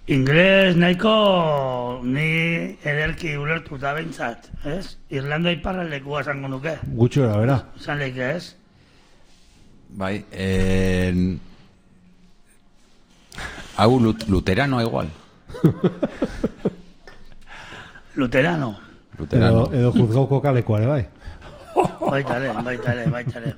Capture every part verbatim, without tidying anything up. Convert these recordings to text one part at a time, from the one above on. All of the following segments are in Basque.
Ingles nahiko ni ederki ulertuta behintzat, ez? Irlanda iparraldekua esango nuke. Gutxo era, bera. Esan leke, ez? Bai, en... hau lut, luterano igual. Luterano. Luterano. Edo, edo juzgauko kalekoare, bai. Baitale, baitale, baitale.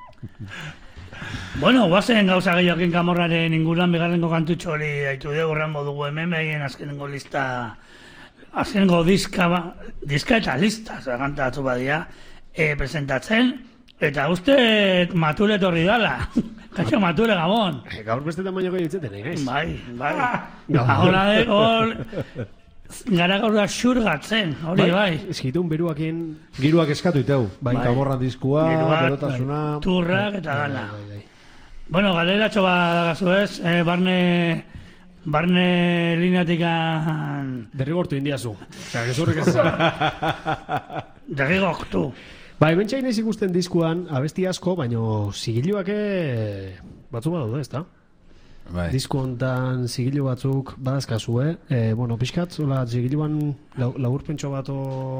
Bueno, guazen gauza gehiokin Kamorraren inguruan bigarrengo kantutxo hori haitu dugu rango dugu hemen behien azkenengo lista, azkenengo diska, diska eta lista, zagantatzu badia, e, presentatzen, eta uste mature torri dala. Kaixo mature, Gabon. Gaur beste tamaino gehi ditzeten, egez? Bai, bai. Ahora de gol... Gara gaur da xurgatzen, hori bai. Eskitun beruakin... Giruak eskatu iteu. Bai, Bai. Kamorran diskua, Giruak, berotasuna... turrak eta gana. Bai, bai, bai. Bueno, galeratxo badagazu ez, eh, barne... Barne lineatikan... Derrigortu indiazu. Osea, gezurrik ez zara. Derrigortu. Bai, bentsa inaiz ikusten diskuan, abesti asko, baino zigiluake batzu badaude, ez da? Bai. Disko hontan zigilu batzuk badazkazu, eh? E, bueno, pixkat, zola, zigiluan lau, laburpentso bato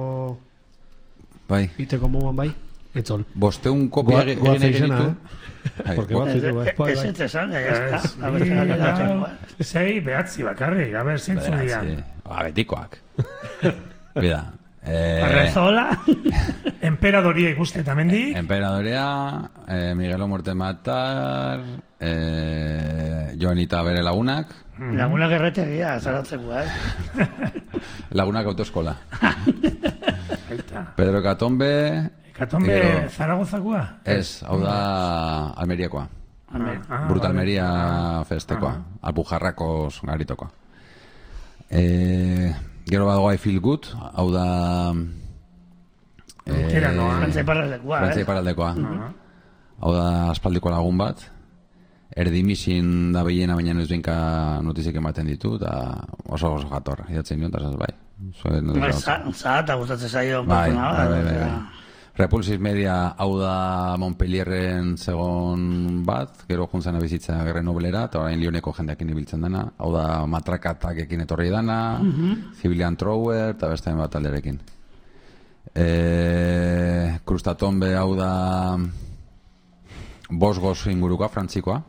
Bai. iteko moduan bai? Etzol. Bosteun kopia Goa- goa egin zeizena, ditu. eh? Porque bat zitu, bai. Bai, Ez bai. ez esan, ya está. Ez, A ver, ni galeratxo. da- Sei, behatzi bakarrik, a ber, zintzu dian. Ah, betikoak. Bida. Eh, Arrezola. Emperadoria ikuste eta mendik. Emperadorea, eh, Miguelo Muerte Matar, eh, Joanita bere lagunak, Lagunak erretegia, zaratzeko, eh? lagunak autoeskola. Aita. Pedro Catombe, Katombe Gero- Zaragozakoa? ez, hau da Almeriakoa. Amen. Ah, Bruta vale. Almeria festekoa, Alpujarrako garitokoa. Eh, gero badago I Feel Good, hau da... Luteranoa. Frantza iparraldekoa, Frantzia eh? iparraldekoa. Ah. Hau da aspaldiko lagun bat. Erdimisin da behiena, baina ez benka notizik ematen ditu, eta oso oso jator, idatzen nion, eta esaz, bai. Zuen, Bai, za- Zahata gustatzen zaio Bai, pertsona bai, bat, bai, bai, eta- bai. Repulsis Media hau da Montpellierren zegon bat, gero juntzena bizitza Grenobelera, eta orain Lioneko jendeakin ibiltzen dana, hau da Matrakatak ekin etorri dana, Civilian Thrower, eta beste bat alderekin. E, Krustatombe hau da Bosgos ingurukoa, frantzikoa,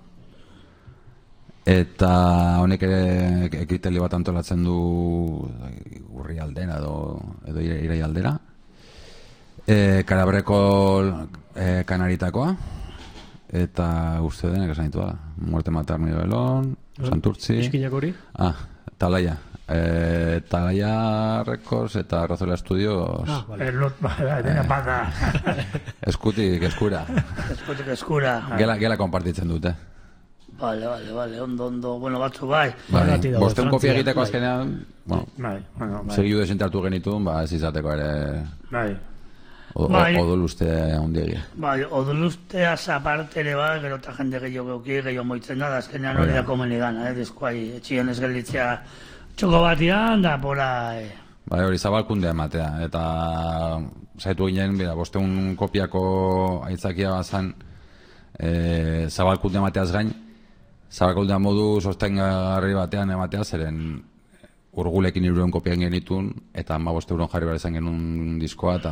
eta honek ere ekiteli bat antolatzen du urri aldera edo, edo irai aldera. E, Karabreko e, kanaritakoa, eta uste denek esan ditu da. Muerte Matar Miguelón, Santurtzi... Iskinak hori? Ah, Talaia. E, Talaia Records eta Razola Studios Ah, vale. Erlot, bai, dena bada. eskutik eskura. Eskutik eskura. Gela, gela konpartitzen dute. Vale, vale, vale, ondo, ondo, bueno, batzu bai. Bai, Bati dago, bosten kopia Frantzia, egiteko bai. azkenean, bueno, Bai, bueno, bai. segidu desente hartu genituen, ba ez izateko ere Bai. o- o- Bai. odoluste handiegi. Bai, odolusteaz aparte ere bai, gero eta jende gehiago geuki, gehiago moitzen da, da azkenean Bai. hori da komeni gana, eh, diskuai, etxien ez gelditzea txoko batian, da pora, eh. Bai, hori zabalkundea ematea, eta zaitu ginen, bera, bosteun kopiako aitzakia bazan e, zabalkundea emateaz gain, zabalkundea modu sostengarri batean ematea, zeren urgulekin hirurehun kopian genitun, eta ama boste euron jarri behar izan genuen diskoa, eta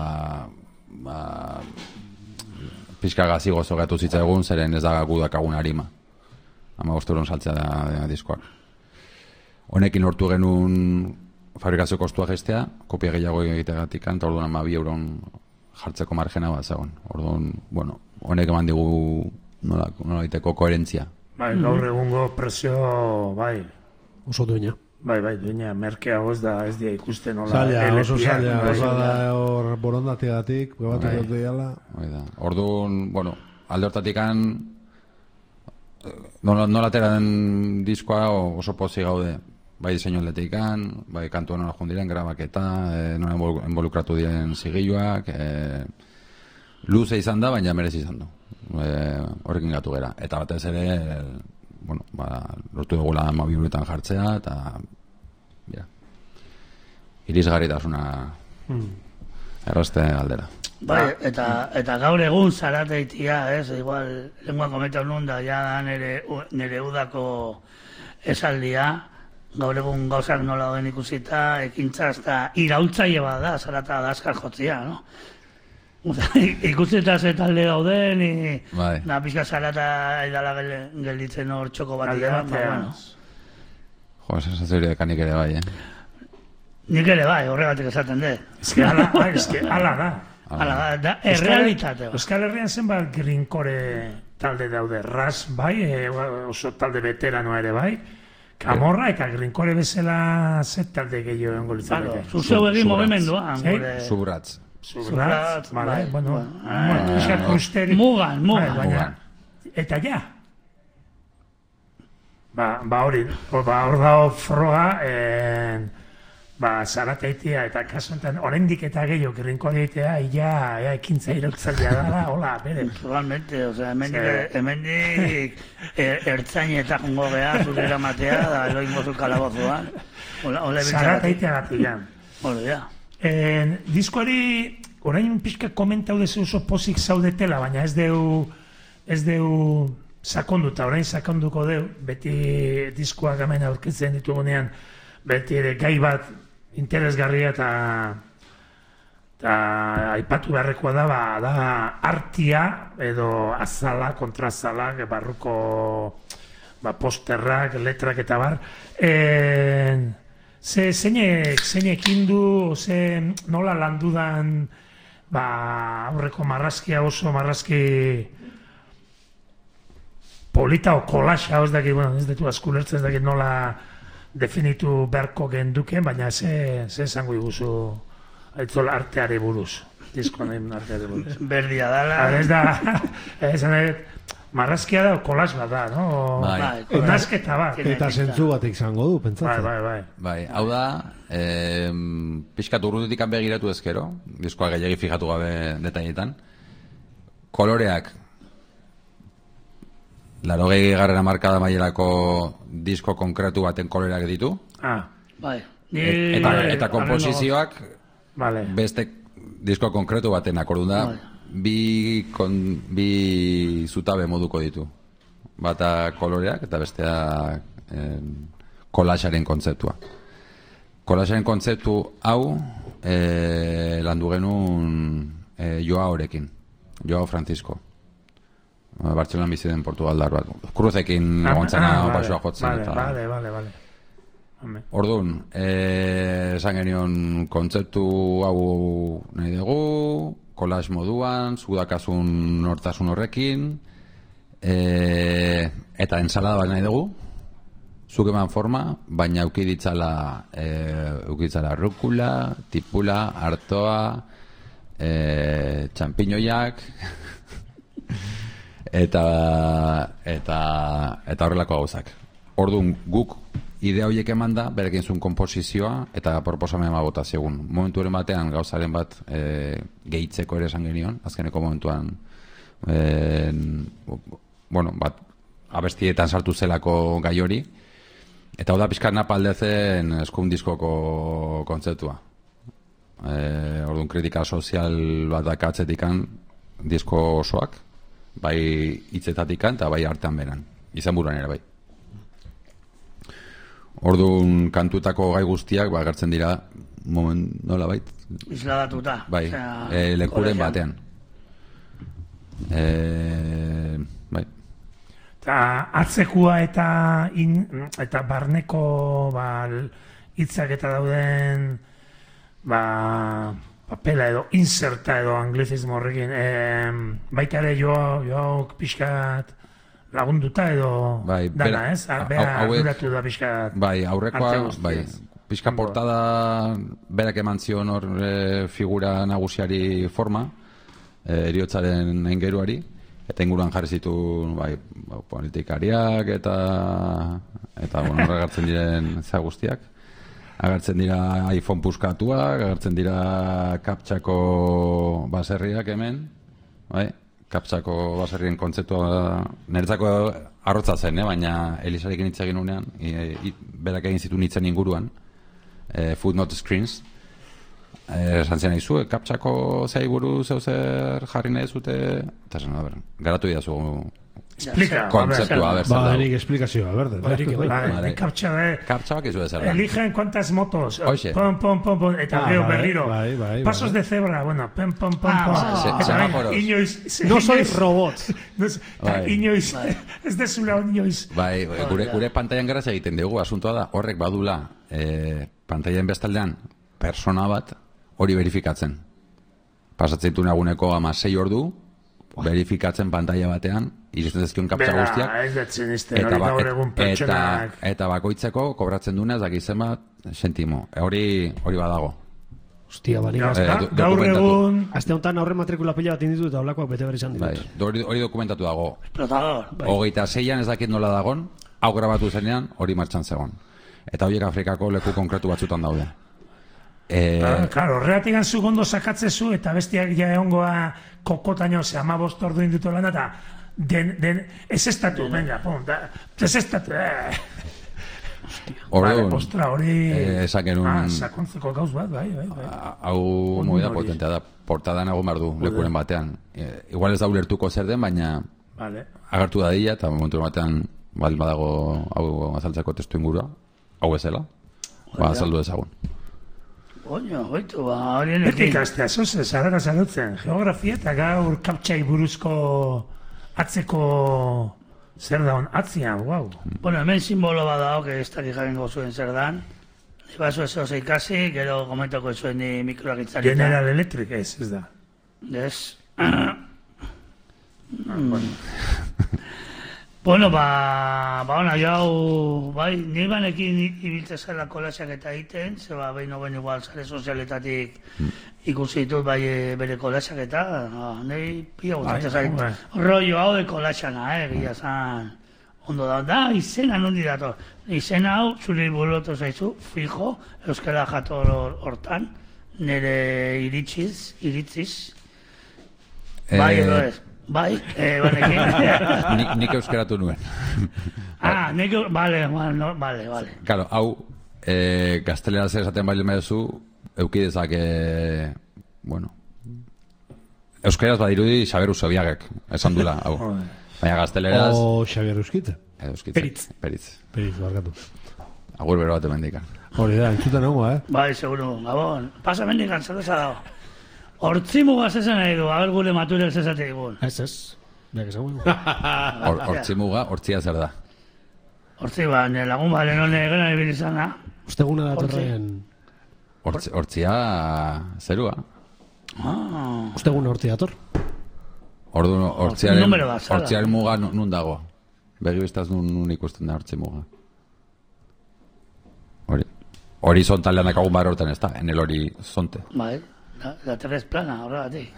ba, pixka gazi gozo gatu zitzaigun, zeren ez da gudakagun harima. Ama boste euron saltzea da, da diskoak. Honekin lortu genuen fabrikazio kostua gestea, kopia gehiago egiteagatik, eta orduan ama bi euron jartzeko margena bat zegoen. Orduan, bueno, honek eman digu nola, nola iteko koherentzia. Bai, gaur egungo presio, bai. Oso duina. Bai, bai, duina, merkea hoz da, ez dia ikusten nola. Zaila, oso L P-ak, zaila, bai, oso da bai. hor borondategatik, probatu Bai. dut diala. Hori da. Orduan, bueno, alde hortatikan nola, nola atera den diskoa oso pozik gaude. Bai diseinu aldetikan, bai kantua nola joan diren, grabaketa, e, nola envol- involukratu diren zigiluak, e, luze izan da, baina merezi izan du. E, horrekin gatu gera. Eta batez ere, e, bueno, ba, lortu dugula amabiuretan jartzea, eta, ja, irisgarritasuna erraste aldera. Bai, eta, eta gaur egun zarateitia, ez, igual, lenguan komentau nun da, ja da nere, nere udako esaldia, gaur egun gauzak nola den ikusita, ekintza eta iraultzaile bat da, zarata da askar jotzia, no? Ikusita ze talde dauden, bai. da pixka zarata edala gelditzen hor txoko bat Alde ba, batean. bueno. Jo, sensazioa kanik ere bai, eh? Nik ere bai, horregatik esaten dut. Eske ala, bai, eske ala da. Hala da, da errealitate bat. Euskal Herrian zenbat grinkore talde daude, ras bai, e, oso talde veteranoa ere bai, Kamorra eta grinkore bezala ze talde gehiago engo litzateke. Zuzeu egin movimenduan. Sí? Subratz. Subratz, vale, bueno, bueno, pixkat usteri. Mugan, mugan. Bai, baina, eta ja. Ba, ba hori, ba hor dago froga, en, ba, zarateitea eta kasu enten, oraindik eta gehiago grinkoreitea, ia, ia ekintza irautzailea dara, hola, bere. Realmente, o sea, hemendik, hemendik er, ertzain eta jongo geha, zurera matea, da eloin gozu kalabozuan. Hola, hola, zarateitea gatigan. Hola, ja. En, diskoari, orain pixka komentau dezu oso pozik zaudetela, baina ez deu, ez deu sakonduta, orain sakonduko deu, beti diskoak hemen aurkitzen ditugunean, beti ere gai bat interesgarria eta eta aipatu beharrekoa da, ba, da artia edo azala, kontrazalak, barruko ba, posterrak, letrak eta bar. En, ze, zeinek, zeinek indu, ze nola landudan ba, aurreko marrazkia oso marrazki polita o kolaxa, ez dakit, bueno, ez detu askulertzen, ez dakit nola definitu beharko genduken, baina ze, ze esango iguzu aitzol arteare buruz, diskoan arteare buruz. Berdia dala. Ez da, ez da, marrazkia da, kolax bat da, no? Bai. Nazketa bat. Eta zentzu batek izango du, Bai, pentsatzen. bai, bai. Bai, hau da, eh, pixkat urrutetik begiratu ezkero, diskoa gehiagi fijatu gabe detailetan. Koloreak, larogei garrera markada maielako disko konkretu baten koloreak ditu. Ah, Bai. Et, eta, Bai, eta komposizioak vale. beste disko konkretu baten akordun da, Bai. bi, kon, bi zutabe moduko ditu. Bata koloreak eta bestea eh, kolaxaren kontzeptua. Kolaxaren kontzeptu hau eh, landu genuen eh, Joao horekin, Joao Francisco. Bartzelonan bizi den Portugaldar bat. Kruzekin egontzana ah, pasoa jotzen. Vale, eta... vale, vale, vale. Orduan, eh, esan genion kontzeptu hau nahi dugu, kolax moduan, zudakasun nortasun horrekin, eh, eta ensalada bat nahi dugu, zuk eman forma, baina auki ditzala, eh, auki ditzala rukula, tipula, artoa, eh, txampiñoiak, eta eta eta horrelako gauzak. Orduan guk idea horiek eman da, berekin zuen komposizioa eta proposamen ema bota zegun. Momentuaren batean gauzaren bat e, gehitzeko ere esan genion, azkeneko momentuan e, bueno, bat abestietan sartu zelako gai hori, eta hau da pixkat napaldezen eskun diskoko kontzeptua. E, orduan kritika sozial bat dakatzetikan disko osoak, bai hitzetatikan eta bai artean beran, izan buruan ere bai. Orduan kantutako gai guztiak ba, agertzen dira moment nola bait? Isladatuta. Bai, Osea, e, lekuren kolegian. batean. E, bai. Eta atzekua eta in, eta barneko ba, hitzak eta dauden ba, papela edo inserta edo anglizismo horrekin e, baita ere joa, joa pixkat lagunduta edo bai, dana, bera, ez? Bera hauek- arduratu da pixkat Bai, aurrekoa, arte guztiaz. bai, pixka portada berak eman zion hor e, figura nagusiari forma, e, eriotzaren engeruari, eta inguruan jarri zitu bai, politikariak eta eta bueno, hor agertzen diren za guztiak. Agertzen dira iPhone puskatuak, agertzen dira kaptxako baserriak hemen, bai? Kaptxako baserrien kontzeptua niretzako arrotza zen, eh? Baina Elisarekin hitz egin unean, e, e, berak egin zituen hitzen inguruan, e, footnote screens, e, esan zen aizu, kaptxako zei buruz zeu zer jarri nahi zute, eta zen, a ber, garatu idazu Explica. Kontzeptua, a ver, zer Ba, dago. nik esplikazioa, berde. Vale, kaptxa, eh. Kaptxa bakizu zer da. Eligen cuántas motos. Hoxe. Pom, pom, pom, pom. Eta Ah, gero bai, berriro. bai, bai, Pasos bai. de cebra, bueno, pom, pom, pom, Ah, pom. se- Eta semáforos. baina, inoiz... No soy inoiz- robot. No es- Bai. Inoiz, ez dezula inoiz. Bai, gure, gure pantailan geraz egiten dugu, asuntoa da, horrek badula, eh, pantailan bestaldean, persona bat hori verifikatzen. Pasatzen ditu naguneko amasei ordu, verifikatzen pantaila batean, iristen zezkion kaptza Bera, guztiak, ez datzen izten, eta, hori ba, gaur egun eta, pertsonak. eta bakoitzeko kobratzen duena, zakizen bat, sentimo. Hori hori badago. Hostia, banik Gaur- Eh, azte. do- Gaur dokumentatu. egun... Azte honetan aurre matrikula pila bat inditu eta olakoak bete behar izan Bai, ditut. hori, hori dokumentatu dago. Explotador. Hogeita zeian ez dakit nola dagon, hau grabatu zenean, hori martxan zegoen. Eta horiek Afrikako leku konkretu batzutan daude. E, Ah, claro, horregatik zu gondo sakatzezu eta bestiak ja egongoa kokotaino ze amabost ordu indutu lan eta den, den, ez estatu, venga, pum, da, ez estatu, eh. Vale, Orduan, ostra, hori... eh, esaken un- Ah, sakontzeko gauz bat, bai, bai, bai. hau Onun movida hori. potentea da, portadan egon behar du, lekuren batean. E, igual ez da ulertuko zer den, baina Vale. agertu da dila, eta momentu batean baldin badago hau azaltzeko testu ingurua, hau ezela, ba, azaldu ezagun. Oño, oitu, ba, horien Beti ekin. ikastea, zoze, zarara zarutzen. Geografia eta gaur kaptxai buruzko atzeko zer da hon, atzian, guau. Bueno, hemen simbolo bat dago, que ez dakik jakingo zuen zer dan. Ni baso ez oso ikasi, gero komentako zuen ni mikroak itzarita. General Electric ez, ez da. Ez. Bueno, ba, ba, ona, jau, bai, ni banekin ibiltze zela kolasak eta egiten, ze ba, behin hoben igual sare sozialetatik ikusi ditut bai e, bere kolasak eta, ah, nahi pia gustatzen Bai, zait. bai. Rollo hau de kolasana, eh, gila zan, ondo da, da, izena nondi dator. Izena hau, zuri burutu zaizu, fijo, euskara jator hor- hortan, nire iritziz, iritziz, bai edo ez. Bai, eh, banekin. nik, nik euskeratu nuen. Ah, neko, vale, vale, no, vale, vale. Claro, hau, eh, gaztelera zer esaten bali mezu, eukidezak, eh, bueno, euskeraz badirudi Xaber Usobiagek, esan dula, hau. Baina gazteleraz... O Xabier Euskitze. Eh, Euskitze. Peritz. Peritz. Periz, barkatu. Agur bero bat emendika. Hori da, entzuten egongo, eh? Bai, seguro, gabon. Pasa mendik antzalosa dago. Hortzimugaz esan nahi du, ager gure maturel zezate digun. Ez, ez. Beak ezagun. Hor- Hortzimuga, hortzia zer da. Hortzi ba, nire lagun ba, lehen hone egena ibili izana. Usteguna datorren... Hortzi- Hortzia zerua. Ah, Usteguna horti dator. Ordu hortziaren, numero bat, zara. hortziaren muga nu- nun dago. Begi bestaz nun, nun ikusten da hortzi muga. Hori. Horizontalean dakagun bar hortan ez da, en el horizonte. bai, la, la tres plana, horregatik.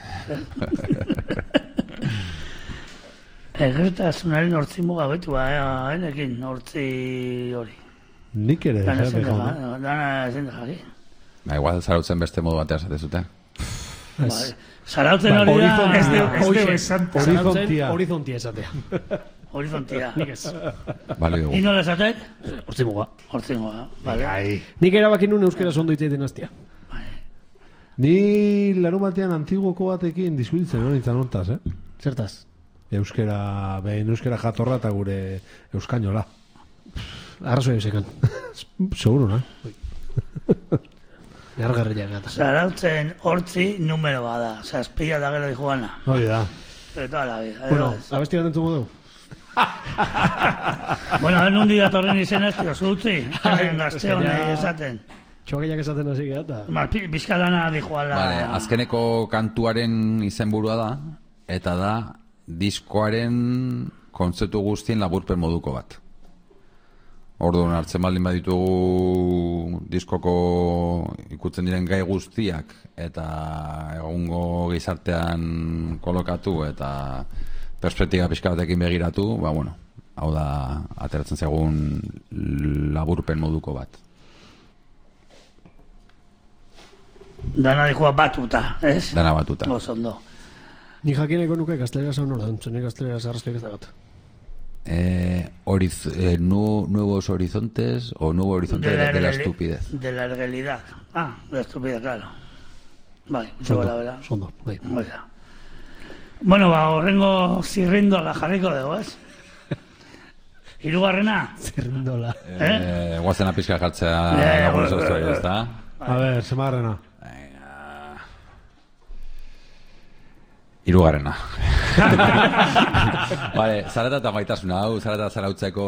Egertasunaren hortzimuga betu, ba, enekin hortzi hori. Nik ere, Dana eh, ezin da, bejauna. ja- dana ezin da jaki. Ba, igual zarautzen beste modu batea esate zuten. Bai. Zarautzen Ba, hori da... horizonte- Ez de, ez de Hoxe. esan. Horizontia. Horizontia esatea. Horizontia. Nik ez. Bale Ni dugu. nola esatek? Hortzimuga. Hortzimuga, bale. Ai. Nik erabaki nun euskera ondo iteiten hastia. Ni larun batean antiguoko batekin diskutitzen hori nintzen hortaz, eh? Zertaz? Euskera, behin euskera jatorra eta gure euskainola. Arrazoia eusekan. Seguro, na? Gargarria gata. Zarautzen hortzi numero bada, zazpila da gero dijuana. Hori da. De toda la vida. Bueno, Bueno, abesti bat entzuko dugu. bueno, en un día torren izena ez dio zutzi. Gazte honi esaten. Txoakeiak esaten hasi gara eta... Ma, pi- Bizkalana dijuala... Vale, azkeneko kantuaren izenburua da, eta da diskoaren kontzeptu guztien laburpen moduko bat. Orduan hartzen baldin baditugu diskoko ikutzen diren gai guztiak eta egungo gizartean kolokatu eta perspektiba pixka batekin begiratu, ba bueno, hau da ateratzen zegoen laburpen moduko bat. Dana dijua batuta, ez? Dana batuta. Oso ondo. Ni jakineko nuke gaztelera zaun nola duntzen, ni gaztelera zarraztuik ez dagot. Eh, horiz, eh, nu, nuevos horizontes o nuevo horizonte de, de la ergeli- estupidez. De la realidad. Ah, de la estupidez, claro. Bai, mucho la verdad. Sondo, bai. Bai da. Bueno, ba, horrengo zirrindoa jarriko dugu, ez? Hirugarrena? Zerrindola. Eh, guazena pixka jartzea Eh, lagun eh, zoztu, eh, ez da? A ver, semarrena. Hirugarrena. Vale, zarata eta maitasuna hau, zarata zarautzeko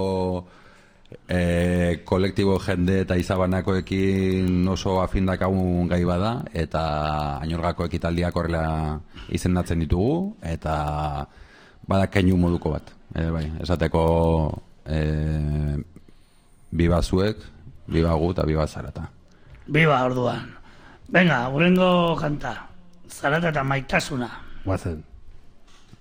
e, kolektibo jende eta izabanakoekin oso afindakagun gai bada, eta Añorgako ekitaldiak horrela izendatzen ditugu, eta bada keinu moduko bat. E, bai, esateko e, biba zuek, biba gu eta biba zarata. Biba orduan. Venga, urrengo kanta. Zarata eta maitasuna. Guazen.